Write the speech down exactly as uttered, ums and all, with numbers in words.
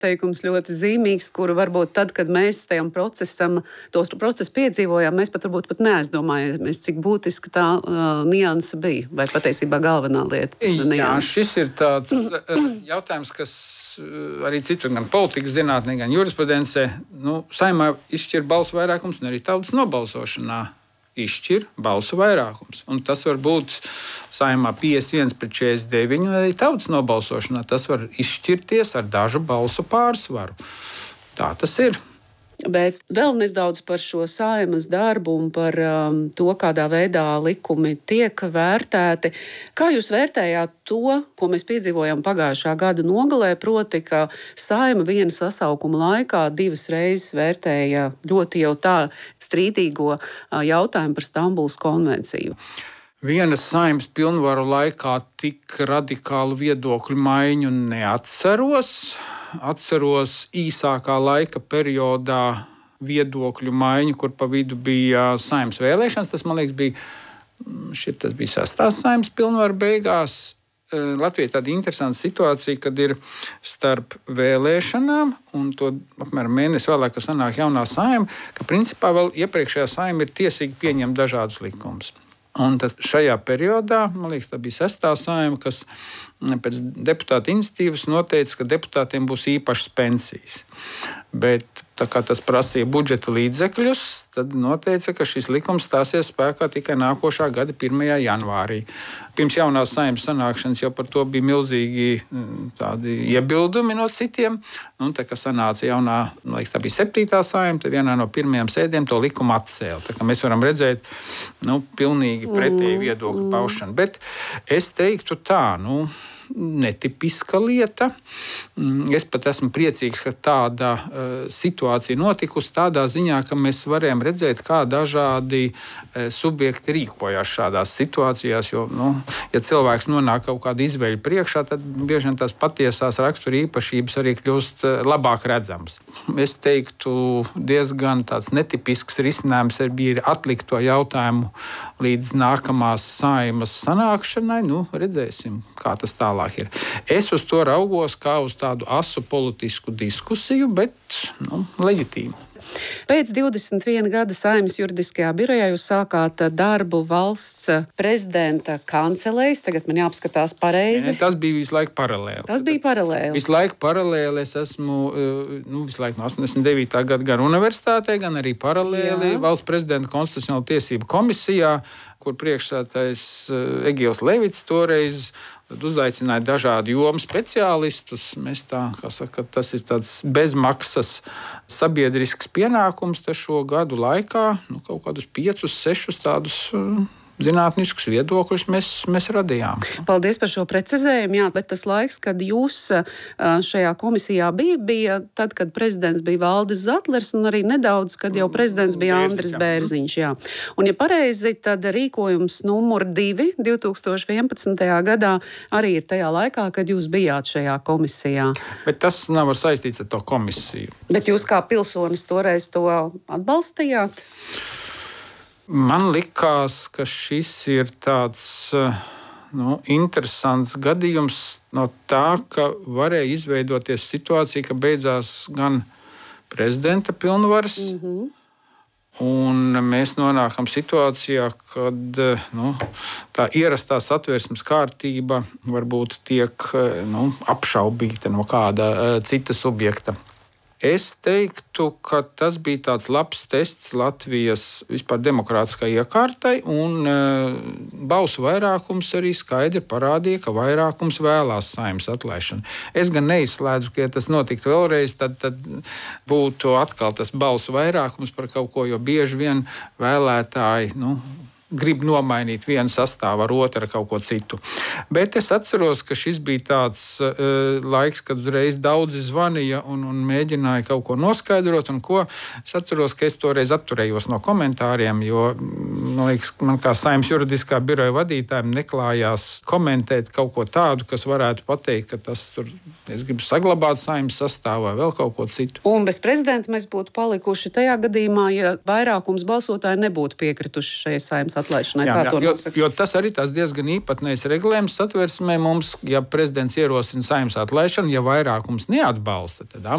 teikums ļoti zīmīgs, kuru varbūt tad, kad mēs tajam procesam, to procesu piedzīvojām, mēs pat varbūt pat neaizdomājāmies, cik būtiski tā uh, nianse bija, vai patiesībā galvenā lieta. Jā, šis ir tāds jautājums, kas arī citur, gan politikas zinātnē, gan jurisprudencē, nu, Saeimā izšķir balsu vairākums, un arī tautas nobalsošanā izšķir balsu vairākums. Un tas var būt Saeimā piecdesmit viens pret četrdesmit deviņi, un arī tautas nobalsošanā tas var izšķirties ar dažu balsu pārsvaru. Tā tas ir. Bet vēl nedaudz par šo Saeimas darbu un par um, to, kādā veidā likumi tiek vērtēti. Kā jūs vērtējāt to, ko mēs piedzīvojām pagājušā gada nogalē, proti, ka Saeima viena sasaukuma laikā divas reizes vērtēja ļoti jau tā strīdīgo uh, jautājumu par Stambulas konvenciju? Vienas Saeimas pilnvaru laikā tik radikālu viedokļu maiņu neatceros. Atceros īsākā laika periodā viedokļu maiņu, kur pa vidu bija Saeimas vēlēšanas. Tas, man liekas, bija, šit, tas bija sestās Saeimas pilnvaru beigās. Latvijā ir tāda interesanta situācija, kad ir starp vēlēšanām un to apmēram mēnesi vēlāk, kad sanāk jaunā Saeima, ka principā vēl iepriekšējā Saeima ir tiesīgi pieņemt dažādus likumus. Un tad šajā periodā, man liekas, tā bija sestā Saeima, kas pēc deputāta iniciatīvas noteica, ka deputātiem būs īpašas pensijas. Bet tā kā tas prasīja budžeta līdzekļus, tad noteica, ka šis likums stāsies spēkā tikai nākošā gada pirmajā janvārī. Pirms jaunās Saeimas sanākšanas jau par to bija milzīgi tādi iebildumi no citiem. Un tā kā sanāca jaunā, man liekas, tā bija septītā Saeima, tad vienā no pirmajām sēdēm to likumu atcēla. Tā kā mēs varam redzēt, nu, pilnīgi pretēju viedokļu paušanu. Bet es teiktu tā, nu, netipiska lieta. Es pat esmu priecīgs, ka tāda uh, situācija notikusi tādā ziņā, ka mēs varējām redzēt, kā dažādi uh, subjekti rīkojās šādās situācijās, jo, nu, ja cilvēks nonāk kaut kādu izvēļu priekšā, tad bieži vien tās patiesās rakstura īpašības arī kļūst uh, labāk redzams. Es teiktu, diezgan tāds netipisks risinājums bija atlikt to jautājumu līdz nākamās Saeimas sanākšanai. Nu, redzēsim, kā tas tālāk ir. Es uz to raugos kā uz tādu asu politisku diskusiju, bet, nu, leģitīmu. Pēc divdesmit viena gada Saeimas juridiskajā birojā jūs sākāt darbu valsts prezidenta kancelēs. Tagad man jāapskatās pareizi. Ne, tas bija visu laiku paralēli. Tas bija paralēli. Visu laiku paralēli. Es esmu nu, visu laiku no astoņdesmit devītā gada gan universitātē, gan arī paralēli Jā. Valsts prezidenta konstitucionālo tiesību komisijā, kur priekšsēdētājs Egils Levits toreiz uzaicināja dažādu jomu speciālistus. Mēs tā, kā saka, tas ir tāds bezmaksas sabiedrisks pienākums šo gadu laikā. Nu, kaut kādus piecus, sešus tādus zinātniskus viedokļus mēs, mēs radījām. Paldies par šo precizējumu. Jā, bet tas laiks, kad jūs šajā komisijā bija, bija tad, kad prezidents bija Valdis Zatlers un arī nedaudz, kad jau prezidents bija Andris Bērziņš. Jā. Un, ja pareizi, tad rīkojums numur divi divā tūkstoši vienpadsmitajā gadā arī ir tajā laikā, kad jūs bijāt šajā komisijā. Bet tas nav saistīts ar to komisiju. Bet jūs kā pilsonis toreiz to atbalstījāt? Man likās, ka šis ir tāds nu, interesants gadījums no tā, ka varēja izveidoties situācija, ka beidzās gan prezidenta pilnvaras, mm-hmm. un mēs nonākam situācijā, kad nu, tā ierastā satversmes kārtība varbūt tiek nu, apšaubīta no kāda cita subjekta. Es teiktu, ka tas bija tāds labs tests Latvijas vispār demokrātiskai iekārtai, un e, balsu vairākums arī skaidri parādīja, ka vairākums vēlās Saeimas atlaišanu. Es gan neizslēdzu, ka ja tas notiktu vēlreiz, tad, tad būtu atkal tas balsu vairākums par kaut ko, jo bieži vien vēlētāji, nu, grib nomainīt vienu sastāvu ar otru, ar kaut ko citu. Bet es atceros, ka šis bija tāds uh, laiks, kad uzreiz daudzi zvanīja un, un mēģināja kaut ko noskaidrot. Un ko. Es atceros, ka es toreiz atturējos no komentāriem, jo man liekas, man kā Saeimas juridiskā biroja vadītājiem neklājās komentēt kaut ko tādu, kas varētu pateikt, ka tas tur, es gribu saglabāt Saeimas sastāvu vai vēl kaut ko citu. Un bez prezidenta mēs būtu palikuši tajā gadījumā, ja vairākums balsotāji nebūtu piekrituši šajai Saeimas atlaišanai. Jā, Tā jā, to jo, nosaka. jo tas arī tas diezgan īpatnējs regulējums satversmē mums, ja prezidents ierosina Saeimas atlaišanu, ja vairākums neatbalsta, tad